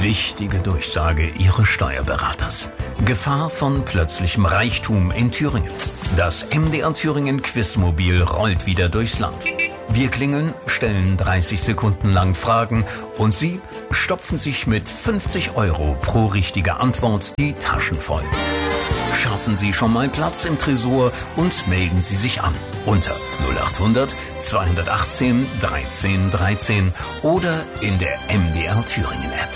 Wichtige Durchsage Ihres Steuerberaters. Gefahr von plötzlichem Reichtum in Thüringen. Das MDR Thüringen Quizmobil rollt wieder durchs Land. Wir klingeln, stellen 30 Sekunden lang Fragen und Sie stopfen sich mit 50 € pro richtige Antwort die Taschen voll. Schaffen Sie schon mal Platz im Tresor und melden Sie sich an unter 0800 218 13 13 oder in der MDR Thüringen App.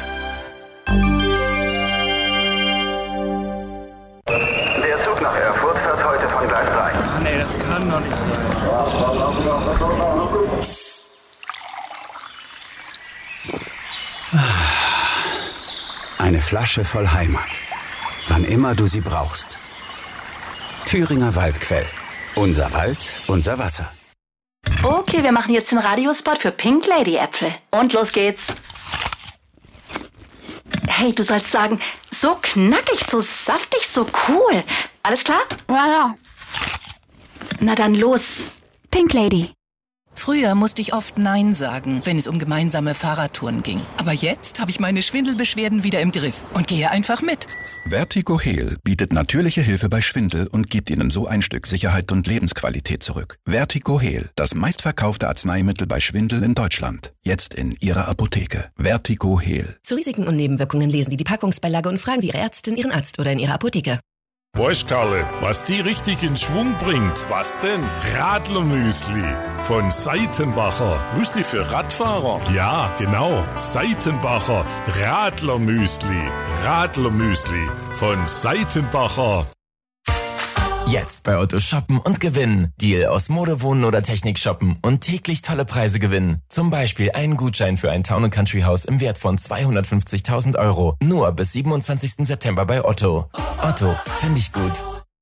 Der Zug nach Erfurt fährt heute von Gleis 3. Ach nee, das kann doch nicht sein. Eine Flasche voll Heimat. Wann immer du sie brauchst. Thüringer Waldquell. Unser Wald, unser Wasser. Okay, wir machen jetzt den Radiospot für Pink Lady Äpfel. Und los geht's. Hey, du sollst sagen, so knackig, so saftig, so cool. Alles klar? Ja. Na dann los. Pink Lady. Früher musste ich oft Nein sagen, wenn es um gemeinsame Fahrradtouren ging. Aber jetzt habe ich meine Schwindelbeschwerden wieder im Griff und gehe einfach mit. Vertigo-Heal bietet natürliche Hilfe bei Schwindel und gibt Ihnen so ein Stück Sicherheit und Lebensqualität zurück. Vertigo-Heal, das meistverkaufte Arzneimittel bei Schwindel in Deutschland. Jetzt in Ihrer Apotheke. Vertigo-Heal. Zu Risiken und Nebenwirkungen lesen Sie die Packungsbeilage und fragen Sie Ihre Ärztin, Ihren Arzt oder in Ihrer Apotheke. Weißt Karle, was die richtig in Schwung bringt? Was denn? Radlermüsli von Seitenbacher. Müsli für Radfahrer? Ja, genau. Seitenbacher Radlermüsli. Radlermüsli von Seitenbacher. Jetzt bei Otto shoppen und gewinnen. Deal aus Mode, Wohnen oder Technik shoppen und täglich tolle Preise gewinnen. Zum Beispiel einen Gutschein für ein Town & Country Haus im Wert von 250.000 €. Nur bis 27. September bei Otto. Otto, finde ich gut.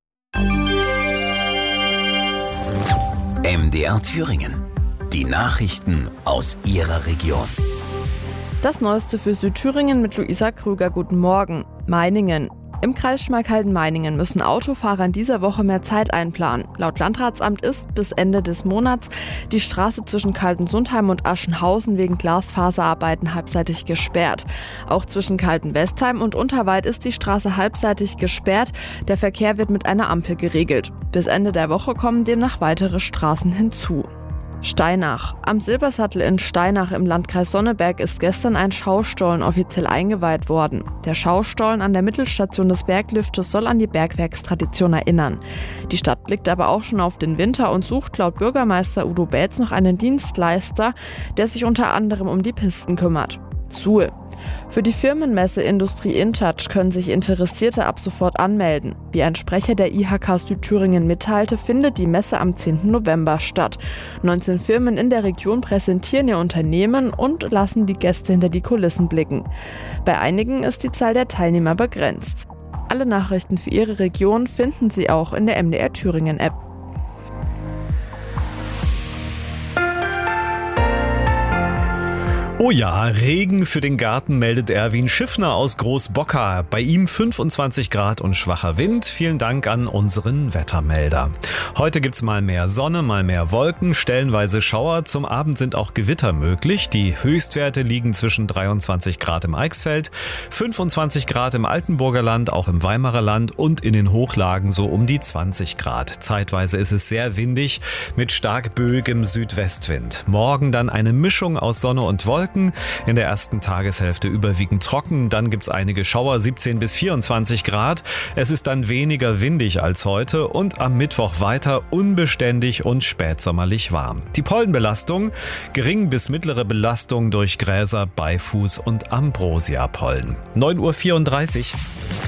MDR Thüringen. Die Nachrichten aus Ihrer Region. Das Neueste für Südthüringen mit Luisa Krüger. Guten Morgen. Meiningen. Im Kreis Schmalkalden-Meiningen müssen Autofahrer in dieser Woche mehr Zeit einplanen. Laut Landratsamt ist bis Ende des Monats die Straße zwischen Kaltensundheim und Aschenhausen wegen Glasfaserarbeiten halbseitig gesperrt. Auch zwischen Kaltenwestheim und Unterwald ist die Straße halbseitig gesperrt. Der Verkehr wird mit einer Ampel geregelt. Bis Ende der Woche kommen demnach weitere Straßen hinzu. Steinach. Am Silbersattel in Steinach im Landkreis Sonneberg ist gestern ein Schaustollen offiziell eingeweiht worden. Der Schaustollen an der Mittelstation des Bergliftes soll an die Bergwerkstradition erinnern. Die Stadt blickt aber auch schon auf den Winter und sucht laut Bürgermeister Udo Baetz noch einen Dienstleister, der sich unter anderem um die Pisten kümmert. Suhl. Für die Firmenmesse Industrie InTouch können sich Interessierte ab sofort anmelden. Wie ein Sprecher der IHK Südthüringen mitteilte, findet die Messe am 10. November statt. 19 Firmen in der Region präsentieren ihr Unternehmen und lassen die Gäste hinter die Kulissen blicken. Bei einigen ist die Zahl der Teilnehmer begrenzt. Alle Nachrichten für Ihre Region finden Sie auch in der MDR Thüringen App. Oh ja, Regen für den Garten meldet Erwin Schiffner aus Großbocker. Bei ihm 25 Grad und schwacher Wind. Vielen Dank an unseren Wettermelder. Heute gibt's mal mehr Sonne, mal mehr Wolken, stellenweise Schauer. Zum Abend sind auch Gewitter möglich. Die Höchstwerte liegen zwischen 23 Grad im Eichsfeld, 25 Grad im Altenburger Land, auch im Weimarer Land und in den Hochlagen so um die 20 Grad. Zeitweise ist es sehr windig mit stark böigem Südwestwind. Morgen dann eine Mischung aus Sonne und Wolken. In der ersten Tageshälfte überwiegend trocken, dann gibt's einige Schauer, 17 bis 24 Grad. Es ist dann weniger windig als heute und am Mittwoch weiter unbeständig und spätsommerlich warm. Die Pollenbelastung, gering bis mittlere Belastung durch Gräser, Beifuß und Ambrosia-Pollen. 9:34 Uhr.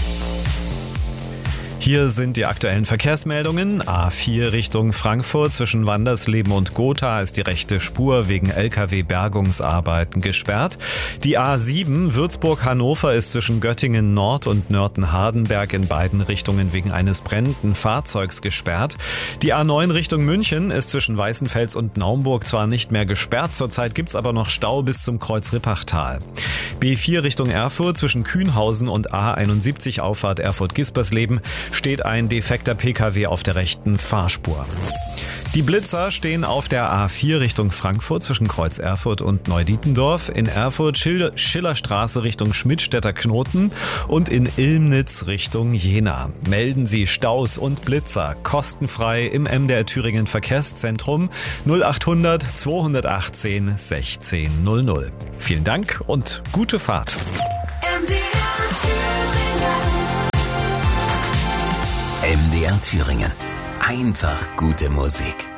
Hier sind die aktuellen Verkehrsmeldungen. A4 Richtung Frankfurt zwischen Wandersleben und Gotha ist die rechte Spur wegen LKW-Bergungsarbeiten gesperrt. Die A7 Würzburg-Hannover ist zwischen Göttingen Nord und Nörten-Hardenberg in beiden Richtungen wegen eines brennenden Fahrzeugs gesperrt. Die A9 Richtung München ist zwischen Weißenfels und Naumburg zwar nicht mehr gesperrt, zurzeit gibt's aber noch Stau bis zum Kreuz Rippachtal. B4 Richtung Erfurt zwischen Kühnhausen und A71 Auffahrt Erfurt-Gispersleben steht ein defekter Pkw auf der rechten Fahrspur. Die Blitzer stehen auf der A4 Richtung Frankfurt zwischen Kreuz Erfurt und Neudietendorf, in Erfurt Schillerstraße Richtung Schmidtstädter Knoten und in Ilmnitz Richtung Jena. Melden Sie Staus und Blitzer kostenfrei im MDR Thüringen Verkehrszentrum 0800 218 1600. Vielen Dank und gute Fahrt. MDR Thüringen. Einfach gute Musik.